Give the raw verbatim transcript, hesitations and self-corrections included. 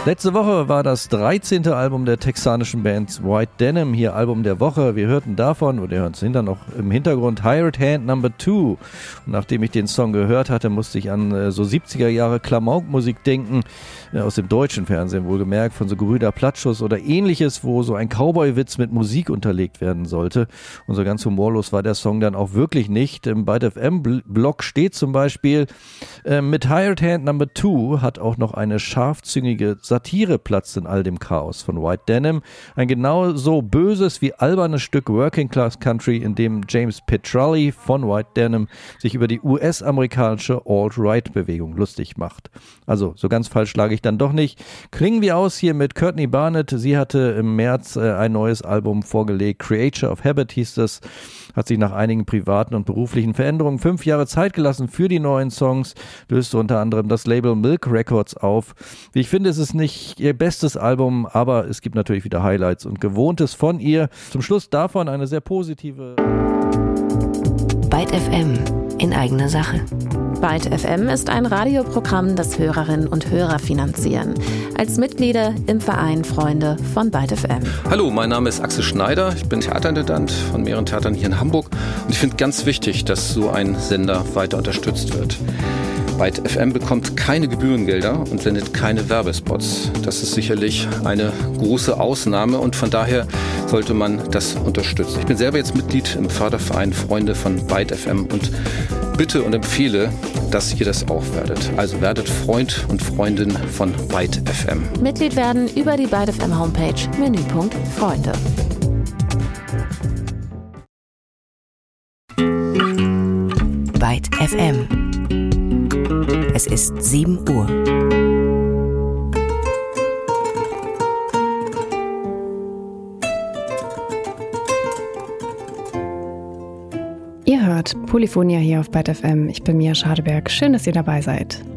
Letzte Woche war das dreizehnte Album der texanischen Band White Denim hier Album der Woche. Wir hörten davon, oder wir hören es hinter noch im Hintergrund, Hired Hand Number Two. Und nachdem ich den Song gehört hatte, musste ich an äh, so siebziger Jahre Klamauk-Musik denken, äh, aus dem deutschen Fernsehen wohlgemerkt, von so Gebrüder Platschus oder ähnliches, wo so ein Cowboy-Witz mit Musik unterlegt werden sollte. Und so ganz humorlos war der Song dann auch wirklich nicht. Im Byte F M-Blog steht zum Beispiel, äh, mit Hired Hand Number Two hat auch noch eine scharfzüngige Satire platzt in all dem Chaos von White Denim. Ein genauso böses wie albernes Stück Working Class Country, in dem James Petrelli von White Denim sich über die U S-amerikanische Alt-Right-Bewegung lustig macht. Also, so ganz falsch lag ich dann doch nicht. Klingen wir aus hier mit Courtney Barnett. Sie hatte im März äh, ein neues Album vorgelegt. Creature of Habit hieß es. Hat sich nach einigen privaten und beruflichen Veränderungen fünf Jahre Zeit gelassen für die neuen Songs. Löste unter anderem das Label Milk Records auf. Wie ich finde, es ist nicht ihr bestes Album, aber es gibt natürlich wieder Highlights und Gewohntes von ihr. Zum Schluss davon eine sehr positive... Byte F M in eigener Sache. Byte F M ist ein Radioprogramm, das Hörerinnen und Hörer finanzieren. Als Mitglieder im Verein Freunde von Byte F M. Hallo, mein Name ist Axel Schneider. Ich bin Theaterintendant von mehreren Theatern hier in Hamburg. Und ich finde ganz wichtig, dass so ein Sender weiter unterstützt wird. Byte F M bekommt keine Gebührengelder und sendet keine Werbespots. Das ist sicherlich eine große Ausnahme und von daher sollte man das unterstützen. Ich bin selber jetzt Mitglied im Förderverein Freunde von Byte F M und bitte und empfehle, dass ihr das auch werdet. Also werdet Freund und Freundin von Byte F M. Mitglied werden über die Byte F M Homepage, Menüpunkt Freunde. Byte F M. Es ist sieben Uhr. Ihr hört Polyphonia hier auf Byte F M. Ich bin Mia Schadeberg. Schön, dass ihr dabei seid.